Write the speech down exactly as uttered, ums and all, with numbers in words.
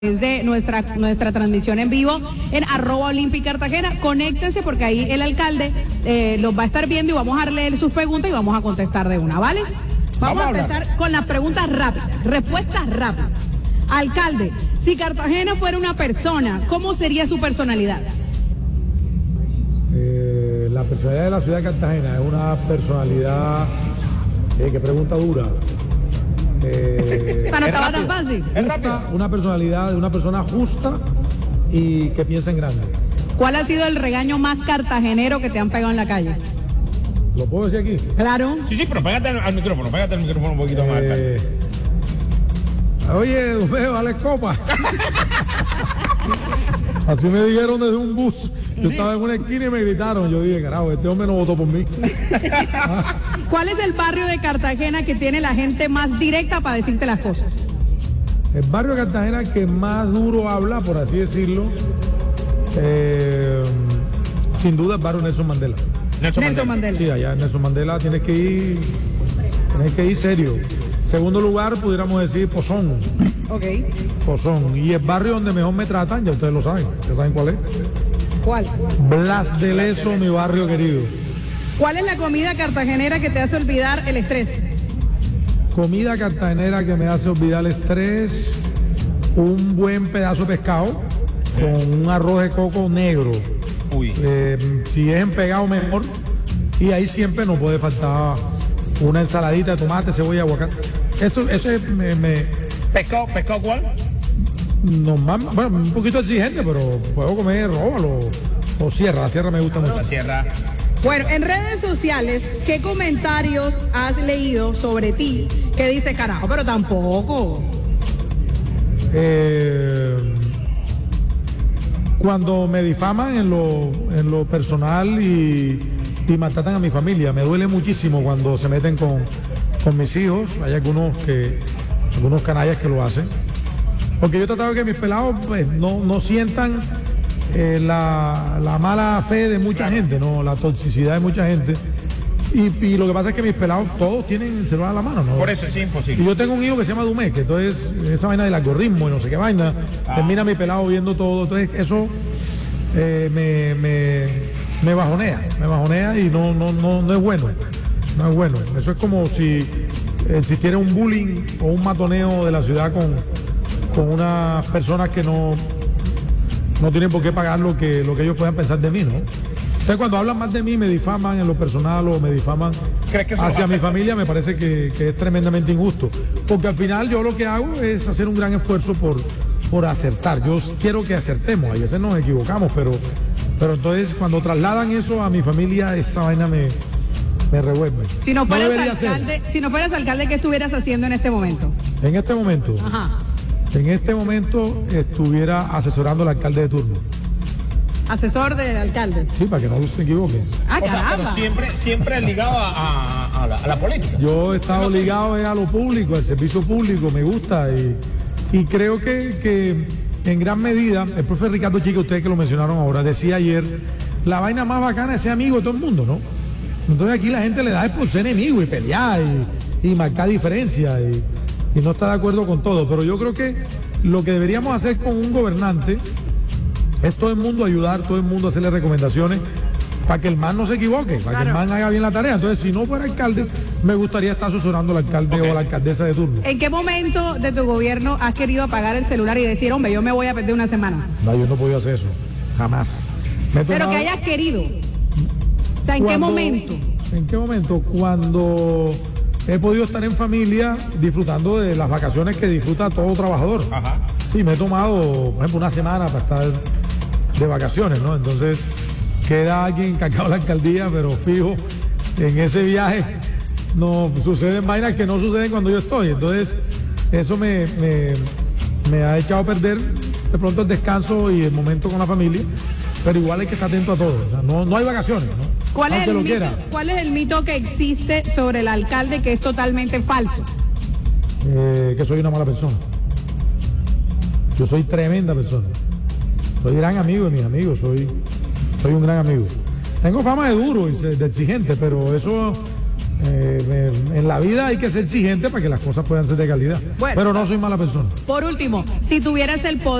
de nuestra, nuestra transmisión en vivo en arroba Olímpica Cartagena. Conéctense porque ahí el alcalde eh, los va a estar viendo y vamos a leer sus preguntas y vamos a contestar de una, ¿vale? Vamos, vamos a empezar a con las preguntas rápidas, respuestas rápidas. Alcalde, si Cartagena fuera una persona, ¿cómo sería su personalidad? Eh, la personalidad de la ciudad de Cartagena es una personalidad, eh, qué pregunta dura. Eh, no estaba tan fácil. Justa, una personalidad de una persona justa y que piensa en grande. ¿Cuál ha sido el regaño más cartagenero que te han pegado en la calle? ¿Lo puedo decir aquí? Claro. Sí, sí, pero pégate al, al micrófono, pégate al micrófono un poquito más. Eh, Oye, veo, vale copa. Así me dijeron desde un bus. Yo estaba en una esquina y me gritaron. Yo dije, carajo, este hombre no votó por mí. ¿Cuál es el barrio de Cartagena que tiene la gente más directa para decirte las cosas? El barrio de Cartagena que más duro habla, por así decirlo, eh, sin duda el barrio Nelson Mandela. Nelson, Nelson Mandela. Mandela. Sí, allá en Nelson Mandela tienes que ir, tienes que ir serio. Segundo lugar, pudiéramos decir Pozón. Ok. Pozón. Y el barrio donde mejor me tratan, ya ustedes lo saben. ¿Ustedes saben cuál es? ¿Cuál? Blas de Lezo, mi barrio querido. ¿Cuál es la comida cartagenera que te hace olvidar el estrés? Comida cartagenera que me hace olvidar el estrés. Un buen pedazo de pescado con un arroz de coco negro. Uy. Eh, si es empegado, mejor. Y ahí siempre no puede faltar una ensaladita de tomate, cebolla, aguacate. Eso, eso es, me, me ¿Pescado, pescado cuál? normal, bueno, un poquito exigente, pero puedo comer róbalo o sierra. La sierra me gusta mucho. La sierra. Bueno, en redes sociales, ¿qué comentarios has leído sobre ti que dice carajo, pero tampoco? Eh, cuando me difaman en lo, en lo personal y, y maltratan a mi familia, me duele muchísimo cuando se meten con, con mis hijos. Hay algunos que, algunos canallas que lo hacen. Porque yo he tratado de que mis pelados pues, no, no sientan eh, la, la mala fe de mucha gente, ¿no? La toxicidad de mucha gente. Y, y lo que pasa es que mis pelados todos tienen el celular a la mano, ¿no? Por eso es imposible. Y yo tengo un hijo que se llama Dumé, que entonces esa vaina del algoritmo y no sé qué vaina, Ah. termina mi pelado viendo todo. Entonces eso eh, me, me, me bajonea, me bajonea y no, no, no, no es bueno. No es bueno. Eso es como si existiera un bullying o un matoneo de la ciudad con, con unas personas que no, no tienen por qué pagar lo que, lo que ellos puedan pensar de mí, ¿no? Entonces cuando hablan más de mí, me difaman en lo personal o me difaman ¿Crees que eso hacia lo mi hace? familia, me parece que, que es tremendamente injusto. Porque al final yo lo que hago es hacer un gran esfuerzo por, por acertar. Yo quiero que acertemos, a veces nos equivocamos, pero, pero entonces cuando trasladan eso a mi familia, esa vaina me, me revuelve. Si no fueras debería ser. alcalde, si no fueras alcalde, ¿qué estuvieras haciendo en este momento? En este momento, Ajá. en este momento estuviera asesorando al alcalde de turno. Asesor del alcalde. Sí, para que no se equivoquen. Ah, O sea, pero caramba. siempre, siempre ligado a, a, a, la, a la política. Yo he estado ligado eh, a lo público, al servicio público, me gusta y, y creo que, que en gran medida, el profe Ricardo Chica, ustedes que lo mencionaron ahora, decía ayer, la vaina más bacana es ser amigo de todo el mundo, ¿no? Entonces aquí la gente le da es por ser enemigo y pelear y, y marcar diferencias y, y no está de acuerdo con todo, pero yo creo que lo que deberíamos hacer con un gobernante es todo el mundo ayudar, todo el mundo hacerle recomendaciones para que el man no se equivoque, para que el Claro. man haga bien la tarea. Entonces, si no fuera alcalde, me gustaría estar asesorando al alcalde Ok. o a la alcaldesa de turno. ¿En qué momento de tu gobierno has querido apagar el celular y decir, hombre, yo me voy a perder una semana? No, yo no podía hacer eso, jamás. Me he Pero tomado- que hayas querido. O sea, ¿en qué Cuando- momento? ¿En qué momento? Cuando he podido estar en familia disfrutando de las vacaciones que disfruta todo trabajador. Ajá. Sí, me he tomado, por ejemplo, una semana para estar de vacaciones, ¿no? Entonces, queda alguien encargado de la alcaldía, pero fijo, en ese viaje no suceden vainas que no suceden cuando yo estoy. Entonces, eso me, me, me ha echado a perder de pronto el descanso y el momento con la familia, pero igual hay que estar atento a todo. O sea, no, no hay vacaciones, ¿no? ¿Cuál es, Aunque el lo mito, quiera. ¿Cuál es el mito que existe sobre el alcalde que es totalmente falso? Eh, que soy una mala persona. Yo soy tremenda persona. Soy gran amigo de mis amigos, soy, soy un gran amigo. Tengo fama de duro y se- de exigente, pero eso Eh, me- en la vida hay que ser exigente para que las cosas puedan ser de calidad. Bueno. Pero no soy mala persona. Por último, si tuvieras el poder